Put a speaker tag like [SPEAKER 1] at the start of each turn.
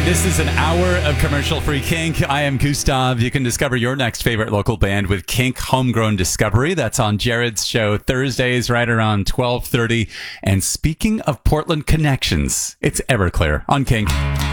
[SPEAKER 1] This is an hour of commercial-free kink. I am Gustav. You can discover your next favorite local band with Kink Homegrown Discovery. That's on Jared's show Thursdays right around 12:30. And speaking of Portland connections, it's Everclear on Kink.